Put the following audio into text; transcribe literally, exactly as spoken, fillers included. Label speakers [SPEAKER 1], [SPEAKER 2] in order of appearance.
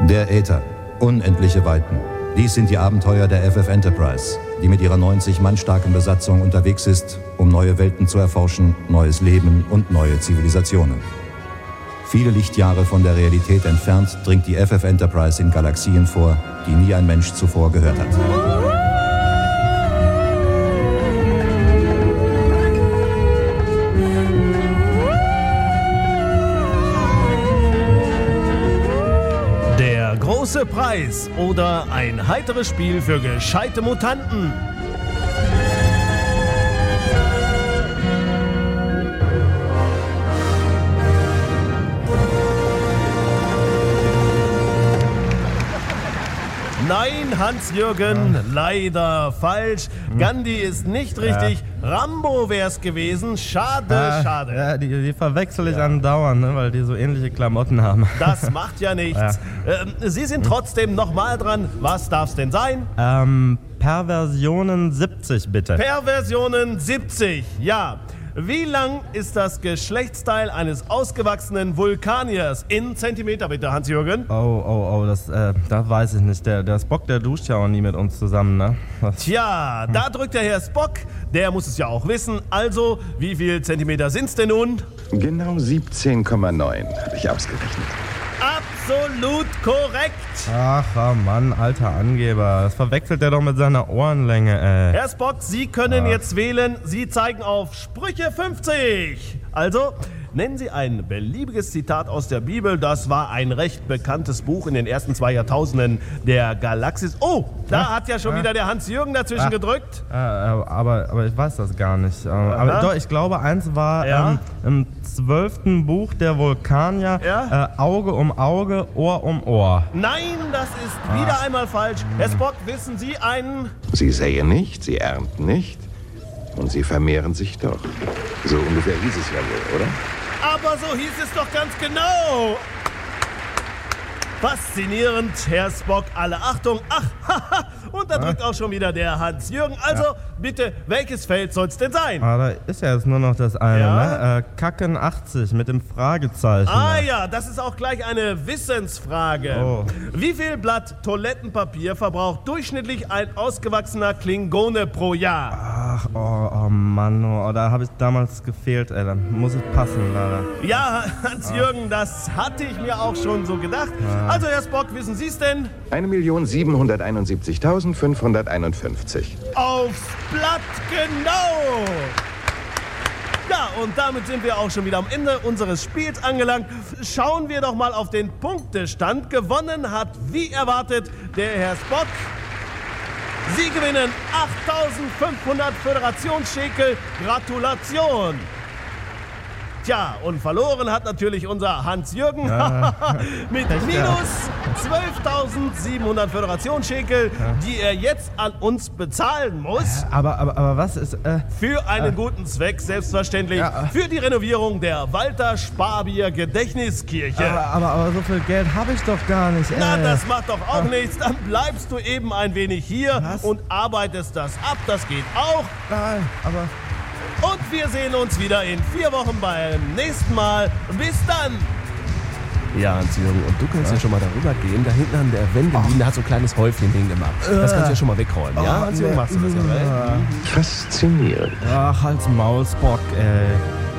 [SPEAKER 1] Der Äther. Unendliche Weiten. Dies sind die Abenteuer der F F Enterprise, die mit ihrer neunzig Mann starken Besatzung unterwegs ist, um neue Welten zu erforschen, neues Leben und neue Zivilisationen. Viele Lichtjahre von der Realität entfernt dringt die F F Enterprise in Galaxien vor, die nie ein Mensch zuvor gehört hat.
[SPEAKER 2] Der große Preis oder ein heiteres Spiel für gescheite Mutanten. Nein, Hans-Jürgen, ja. Leider falsch. Hm. Gandhi ist nicht richtig. Ja. Rambo wär's gewesen. Schade,
[SPEAKER 3] ja,
[SPEAKER 2] schade.
[SPEAKER 3] Ja, die, die verwechsel ich ja. andauernd, ne, weil die so ähnliche Klamotten haben.
[SPEAKER 2] Das macht ja nichts. Ja. Ähm, Sie sind trotzdem nochmal dran. Was darf's denn sein?
[SPEAKER 3] Ähm, Perversionen siebzig, bitte.
[SPEAKER 2] Perversionen siebzig, ja. Wie lang ist das Geschlechtsteil eines ausgewachsenen Vulkaniers? In Zentimeter bitte, Hans-Jürgen.
[SPEAKER 3] Oh, oh, oh, das, äh, das weiß ich nicht. Der, der Spock, der duscht ja auch nie mit uns zusammen, ne? Was?
[SPEAKER 2] Tja, da drückt der Herr Spock. Der muss es ja auch wissen. Also, wie viel Zentimeter sind's denn nun?
[SPEAKER 4] Genau siebzehn Komma neun, habe ich ausgerechnet.
[SPEAKER 2] Absolut korrekt.
[SPEAKER 3] Ach, oh Mann, alter Angeber. Das verwechselt er doch mit seiner Ohrenlänge, ey.
[SPEAKER 2] Herr Spock, Sie können
[SPEAKER 3] Ach.
[SPEAKER 2] jetzt wählen. Sie zeigen auf Sprüche fünfzig. Also, nennen Sie ein beliebiges Zitat aus der Bibel. Das war ein recht bekanntes Buch in den ersten zwei Jahrtausenden der Galaxis. Oh, da ja, hat ja schon ja. wieder der Hans-Jürgen dazwischen ja. gedrückt.
[SPEAKER 3] Ja, aber, aber ich weiß das gar nicht. Aber doch, ich glaube, eins war
[SPEAKER 2] ja.
[SPEAKER 3] ähm, im zwölften Buch der Vulkanier,
[SPEAKER 2] ja?
[SPEAKER 3] äh, Auge um Auge, Ohr um Ohr.
[SPEAKER 2] Nein, das ist ah. wieder einmal falsch. Herr Spock, wissen Sie einen?
[SPEAKER 4] Sie säen nicht, Sie ernten nicht und Sie vermehren sich doch. So ungefähr hieß es ja wohl, oder?
[SPEAKER 2] Aber so hieß es doch ganz genau. Faszinierend, Herr Spock, alle Achtung. Ach, haha, und da drückt auch schon wieder der Hans-Jürgen. Also, ja. bitte, welches Feld soll's denn sein?
[SPEAKER 3] Ah, da ist ja jetzt nur noch das eine,
[SPEAKER 2] ja?
[SPEAKER 3] ne? Äh, Kacken achtzig mit dem Fragezeichen.
[SPEAKER 2] Ah ja, das ist auch gleich eine Wissensfrage.
[SPEAKER 3] Oh.
[SPEAKER 2] Wie viel Blatt Toilettenpapier verbraucht durchschnittlich ein ausgewachsener Klingone pro Jahr?
[SPEAKER 3] Ach, oh, oh Mann, oh, da habe ich damals gefehlt, ey. Dann muss ich passen, leider.
[SPEAKER 2] Ja, Hans-Jürgen, ah. das hatte ich mir auch schon so gedacht. Ah. Also, Herr Spock, wissen Sie es denn?
[SPEAKER 4] eine Million siebenhunderteinundsiebzigtausendfünfhunderteinundfünfzig.
[SPEAKER 2] Aufs Blatt genau! Ja, und damit sind wir auch schon wieder am Ende unseres Spiels angelangt. Schauen wir doch mal auf den Punktestand. Gewonnen hat, wie erwartet, der Herr Spock. Sie gewinnen achttausendfünfhundert Föderationsschekel. Gratulation! Tja, und verloren hat natürlich unser Hans-Jürgen ja. mit minus zwölftausendsiebenhundert Föderationsschekel, ja. die er jetzt an uns bezahlen muss.
[SPEAKER 3] Aber, aber, aber was ist... Äh,
[SPEAKER 2] für einen
[SPEAKER 3] äh,
[SPEAKER 2] guten Zweck, selbstverständlich.
[SPEAKER 3] Ja.
[SPEAKER 2] Für die Renovierung der Walter Sparbier Gedächtniskirche.
[SPEAKER 3] Aber, aber, aber so viel Geld habe ich doch gar nicht. Ey.
[SPEAKER 2] Na, das macht doch auch äh. nichts. Dann bleibst du eben ein wenig hier
[SPEAKER 3] was?
[SPEAKER 2] und arbeitest das ab. Das geht auch.
[SPEAKER 3] Nein, aber...
[SPEAKER 2] Und wir sehen uns wieder in vier Wochen beim nächsten Mal. Bis dann!
[SPEAKER 5] Ja, Hans-Jürgen, und du kannst ja. ja schon mal darüber gehen. Da hinten an der Wende liegen, da hat so ein kleines Häufchen hingemacht. Das kannst du ja schon mal wegräumen, ja? Hans-Jürgen, machst du das ja,
[SPEAKER 4] Faszinierend.
[SPEAKER 3] Ach, halt's Maul, Spock, ey.